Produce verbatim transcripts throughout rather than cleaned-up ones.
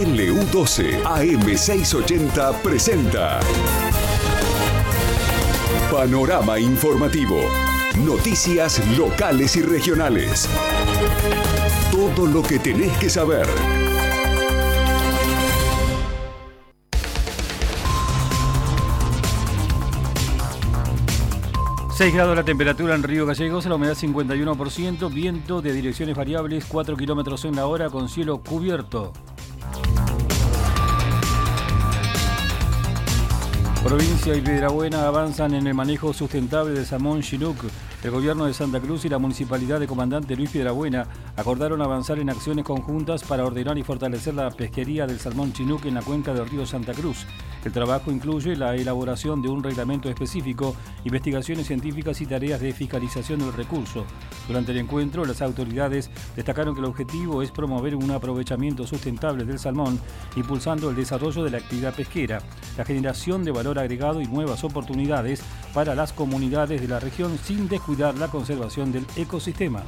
L U doce A M seiscientos ochenta presenta Panorama Informativo. Noticias locales y regionales. Todo lo que tenés que saber. seis grados la temperatura en Río Gallegos, la humedad cincuenta y uno por ciento, viento de direcciones variables cuatro kilómetros en la hora con cielo cubierto. Provincia y Piedrabuena avanzan en el manejo sustentable del salmón Chinook. El gobierno de Santa Cruz y la municipalidad de Comandante Luis Piedrabuena acordaron avanzar en acciones conjuntas para ordenar y fortalecer la pesquería del salmón Chinook en la cuenca del río Santa Cruz. El trabajo incluye la elaboración de un reglamento específico, investigaciones científicas y tareas de fiscalización del recurso. Durante el encuentro, las autoridades destacaron que el objetivo es promover un aprovechamiento sustentable del salmón, impulsando el desarrollo de la actividad pesquera, la generación de valor agregado y nuevas oportunidades para las comunidades de la región sin descuidar la conservación del ecosistema.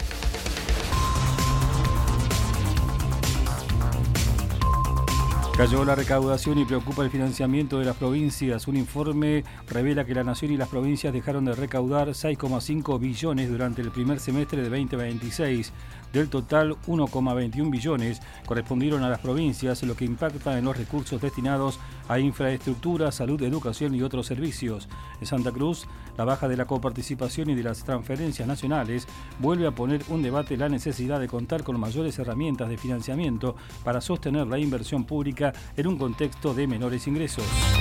Cayó la recaudación y preocupa el financiamiento de las provincias. Un informe revela que la Nación y las provincias dejaron de recaudar seis coma cinco billones durante el primer semestre de veinte veintiséis. Del total, uno coma veintiuno billones correspondieron a las provincias, lo que impacta en los recursos destinados a infraestructura, salud, educación y otros servicios. En Santa Cruz, la baja de la coparticipación y de las transferencias nacionales vuelve a poner un debate la necesidad de contar con mayores herramientas de financiamiento para sostener la inversión pública en un contexto de menores ingresos.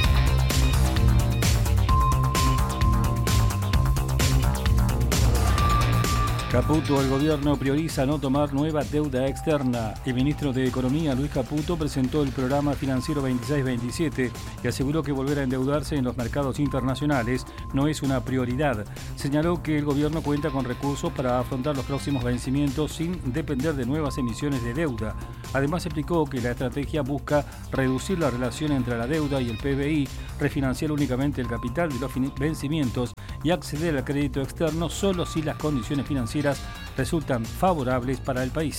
Caputo, el gobierno prioriza no tomar nueva deuda externa. El ministro de Economía, Luis Caputo, presentó el programa financiero veintiséis veintisiete y aseguró que volver a endeudarse en los mercados internacionales no es una prioridad. Señaló que el gobierno cuenta con recursos para afrontar los próximos vencimientos sin depender de nuevas emisiones de deuda. Además, explicó que la estrategia busca reducir la relación entre la deuda y el P B I, refinanciar únicamente el capital de los vencimientos y acceder al crédito externo solo si las condiciones financieras resultan favorables para el país.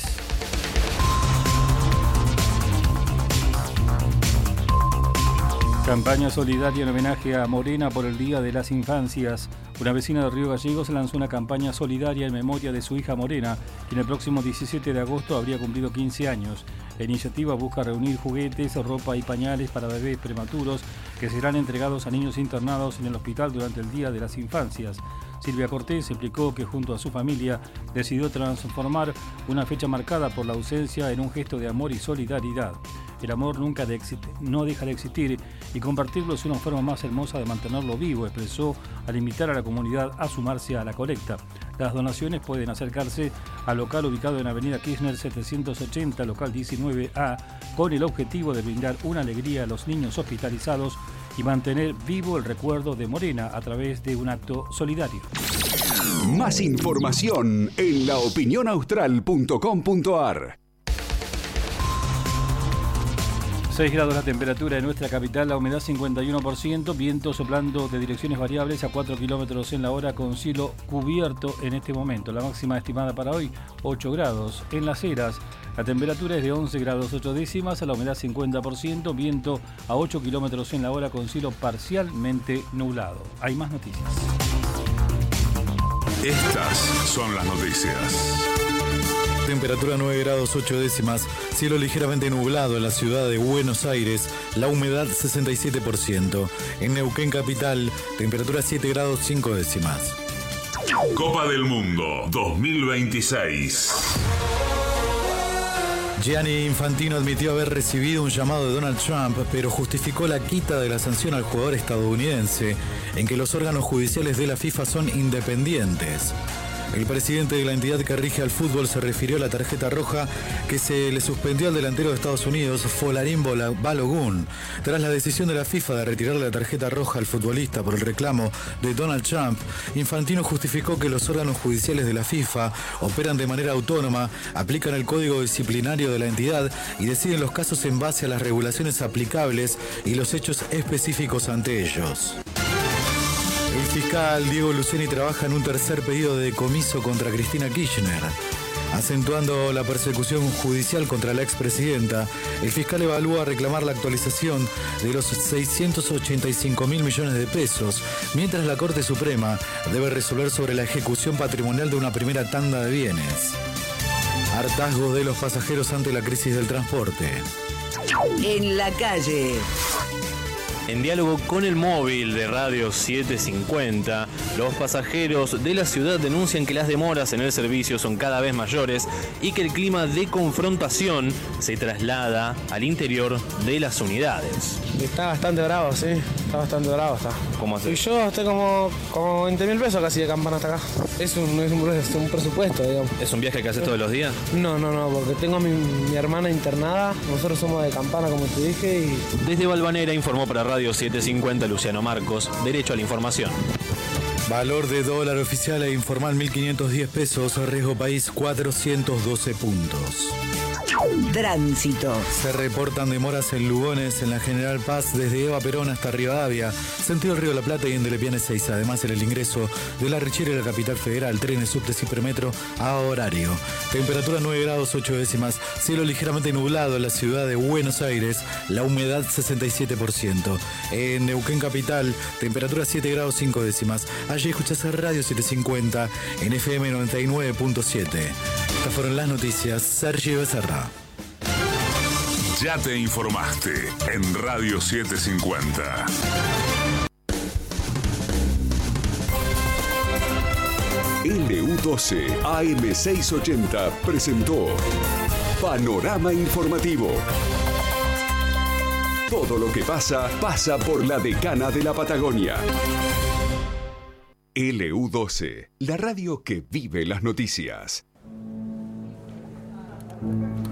Campaña solidaria en homenaje a Morena por el Día de las Infancias. Una vecina de Río Gallegos lanzó una campaña solidaria en memoria de su hija Morena, quien el próximo diecisiete de agosto habría cumplido quince años. La iniciativa busca reunir juguetes, ropa y pañales para bebés prematuros que serán entregados a niños internados en el hospital durante el Día de las Infancias. Silvia Cortés explicó que junto a su familia decidió transformar una fecha marcada por la ausencia en un gesto de amor y solidaridad. El amor nunca de no deja de existir y compartirlo es una forma más hermosa de mantenerlo vivo, expresó al invitar a la comunidad a sumarse a la colecta. Las donaciones pueden acercarse al local ubicado en Avenida Kirchner setecientos ochenta, local diecinueve A, con el objetivo de brindar una alegría a los niños hospitalizados y mantener vivo el recuerdo de Morena a través de un acto solidario. Más información en la opinión austral punto com punto a r. seis grados la temperatura en nuestra capital, la humedad cincuenta y uno por ciento, viento soplando de direcciones variables a cuatro kilómetros en la hora con cielo cubierto en este momento. La máxima estimada para hoy, ocho grados. En Las Heras, la temperatura es de once grados ocho décimas, la humedad cincuenta por ciento, viento a ocho kilómetros en la hora con cielo parcialmente nublado. Hay más noticias. Estas son las noticias. Temperatura nueve grados ocho décimas, cielo ligeramente nublado en la ciudad de Buenos Aires, la humedad sesenta y siete por ciento. En Neuquén capital, temperatura siete grados cinco décimas. Copa del Mundo dos mil veintiséis. Gianni Infantino admitió haber recibido un llamado de Donald Trump, pero justificó la quita de la sanción al jugador estadounidense, en que los órganos judiciales de la FIFA son independientes. El presidente de la entidad que rige al fútbol se refirió a la tarjeta roja que se le suspendió al delantero de Estados Unidos, Folarin Balogun. Tras la decisión de la FIFA de retirar la tarjeta roja al futbolista por el reclamo de Donald Trump, Infantino justificó que los órganos judiciales de la FIFA operan de manera autónoma, aplican el código disciplinario de la entidad y deciden los casos en base a las regulaciones aplicables y los hechos específicos ante ellos. El fiscal Diego Luceni trabaja en un tercer pedido de decomiso contra Cristina Kirchner. Acentuando la persecución judicial contra la expresidenta, el fiscal evalúa reclamar la actualización de los seiscientos ochenta y cinco mil millones de pesos, mientras la Corte Suprema debe resolver sobre la ejecución patrimonial de una primera tanda de bienes. Hartazgo de los pasajeros ante la crisis del transporte. En la calle. En diálogo con el móvil de Radio setecientos cincuenta, los pasajeros de la ciudad denuncian que las demoras en el servicio son cada vez mayores y que el clima de confrontación se traslada al interior de las unidades. Está bastante bravo, sí, está bastante bravo. Está. ¿Cómo así? Y yo gasté como, como veinte mil pesos casi de campana hasta acá. Es un, es un, es un presupuesto, digamos. ¿Es un viaje que haces todos los días? No, no, no, porque tengo a mi, mi hermana internada, nosotros somos de campana, como te dije, y... Desde Valvanera informó para Radio setecientos cincuenta Luciano Marcos, Derecho a la Información. Valor de dólar oficial e informal mil quinientos diez pesos, riesgo país cuatrocientos doce puntos. Tránsito. Se reportan demoras en Lugones, en la General Paz, desde Eva Perón hasta Rivadavia, sentido Río de la Plata y en Delepiane seis. Además, en el ingreso de la Richera y la Capital Federal, trenes, subtes y premetro a horario. Temperatura nueve grados ocho décimas, cielo ligeramente nublado en la ciudad de Buenos Aires, la humedad sesenta y siete por ciento. En Neuquén Capital, temperatura siete grados cinco décimas. Allí escuchás a Radio setecientos cincuenta en F M noventa y nueve punto siete. Estas fueron las noticias. Sergio Becerra. Ya te informaste en Radio setecientos cincuenta. L U doce A M seiscientos ochenta presentó Panorama Informativo. Todo lo que pasa, pasa por la decana de la Patagonia. L U doce, la radio que vive las noticias.